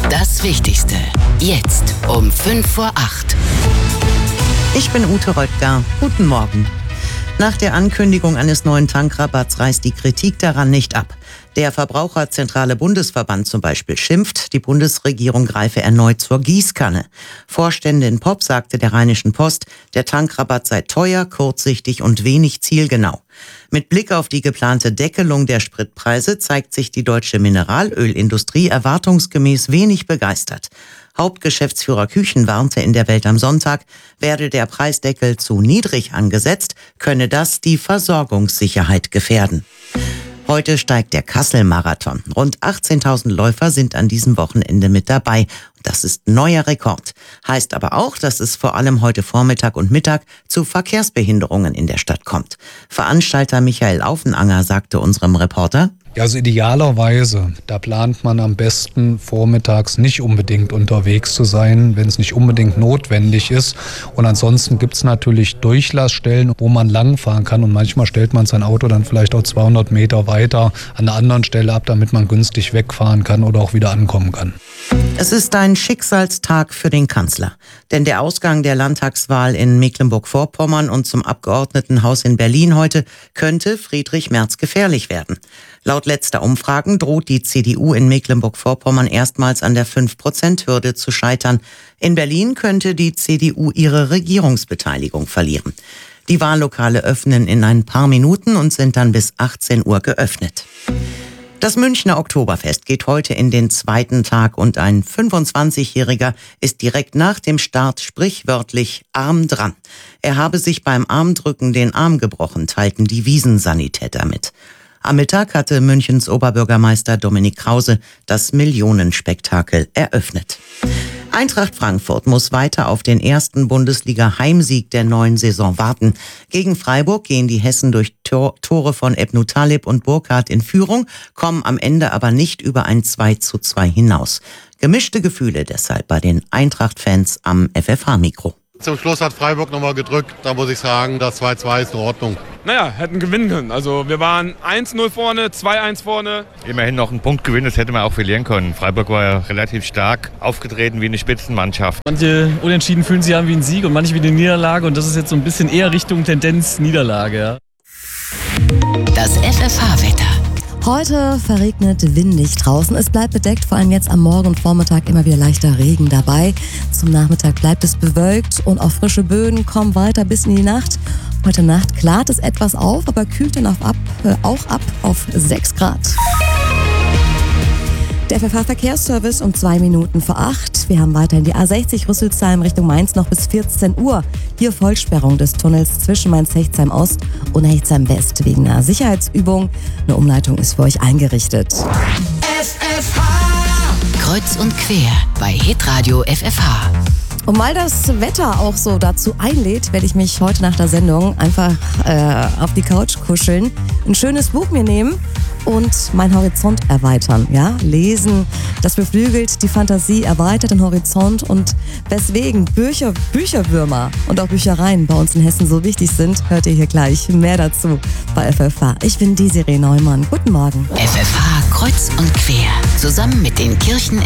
Das Wichtigste. Jetzt um 7:55. Ich bin Ute Röttger. Guten Morgen. Nach der Ankündigung eines neuen Tankrabatts reißt die Kritik daran nicht ab. Der Verbraucherzentrale Bundesverband zum Beispiel schimpft, die Bundesregierung greife erneut zur Gießkanne. Vorständin Popp sagte der Rheinischen Post, der Tankrabatt sei teuer, kurzsichtig und wenig zielgenau. Mit Blick auf die geplante Deckelung der Spritpreise zeigt sich die deutsche Mineralölindustrie erwartungsgemäß wenig begeistert. Hauptgeschäftsführer Küchen warnte in der Welt am Sonntag, werde der Preisdeckel zu niedrig angesetzt, könne das die Versorgungssicherheit gefährden. Heute steigt der Kassel-Marathon. Rund 18.000 Läufer sind an diesem Wochenende mit dabei. Das ist neuer Rekord. Heißt aber auch, dass es vor allem heute Vormittag und Mittag zu Verkehrsbehinderungen in der Stadt kommt. Veranstalter Michael Aufenanger sagte unserem Reporter: Ja, also idealerweise, da plant man am besten vormittags nicht unbedingt unterwegs zu sein, wenn es nicht unbedingt notwendig ist. Und ansonsten gibt es natürlich Durchlassstellen, wo man langfahren kann. Und manchmal stellt man sein Auto dann vielleicht auch 200 Meter weiter an einer anderen Stelle ab, damit man günstig wegfahren kann oder auch wieder ankommen kann. Es ist ein Schicksalstag für den Kanzler. Denn der Ausgang der Landtagswahl in Mecklenburg-Vorpommern und zum Abgeordnetenhaus in Berlin heute könnte Friedrich Merz gefährlich werden. Laut letzter Umfragen droht die CDU in Mecklenburg-Vorpommern erstmals an der 5%-Hürde zu scheitern. In Berlin könnte die CDU ihre Regierungsbeteiligung verlieren. Die Wahllokale öffnen in ein paar Minuten und sind dann bis 18 Uhr geöffnet. Das Münchner Oktoberfest geht heute in den zweiten Tag und ein 25-Jähriger ist direkt nach dem Start sprichwörtlich arm dran. Er habe sich beim Armdrücken den Arm gebrochen, teilten die Wiesensanitäter mit. Am Mittag hatte Münchens Oberbürgermeister Dominik Krause das Millionenspektakel eröffnet. Eintracht Frankfurt muss weiter auf den ersten Bundesliga-Heimsieg der neuen Saison warten. Gegen Freiburg gehen die Hessen durch Tore von Ebnu Talib und Burkhardt in Führung, kommen am Ende aber nicht über ein 2:2 hinaus. Gemischte Gefühle deshalb bei den Eintracht-Fans am FFH-Mikro. Zum Schluss hat Freiburg nochmal gedrückt, da muss ich sagen, das 2:2 ist in Ordnung. Naja, hätten gewinnen können. Also wir waren 1:0 vorne, 2:1 vorne. Immerhin noch einen Punkt gewinnen, das hätte man auch verlieren können. Freiburg war ja relativ stark aufgetreten wie eine Spitzenmannschaft. Manche Unentschieden fühlen sich an wie ein Sieg und manche wie eine Niederlage. Und das ist jetzt so ein bisschen eher Richtung Tendenz Niederlage. Ja. Das FFH-Wetter. Heute verregnet, windig draußen. Es bleibt bedeckt, vor allem jetzt am Morgen und Vormittag immer wieder leichter Regen dabei. Zum Nachmittag bleibt es bewölkt und auch frische Böen kommen weiter bis in die Nacht. Heute Nacht klart es etwas auf, aber kühlt dann auch ab auf 6 Grad. Der FFH-Verkehrsservice um 7:02. Wir haben weiterhin die A60 Rüsselsheim Richtung Mainz noch bis 14 Uhr. Hier Vollsperrung des Tunnels zwischen Mainz-Hechtsheim Ost und Hechtsheim West wegen einer Sicherheitsübung. Eine Umleitung ist für euch eingerichtet. FFH. Kreuz und quer bei Hitradio FFH. Und weil das Wetter auch so dazu einlädt, werde ich mich heute nach der Sendung einfach auf die Couch kuscheln, ein schönes Buch mir nehmen und meinen Horizont erweitern. Ja? Lesen, das beflügelt die Fantasie, erweitert den Horizont und weswegen Bücherwürmer und auch Büchereien bei uns in Hessen so wichtig sind, hört ihr hier gleich mehr dazu bei FFH. Ich bin Desiree Neumann. Guten Morgen. FFH Kreuz und quer. Zusammen mit den Kirchen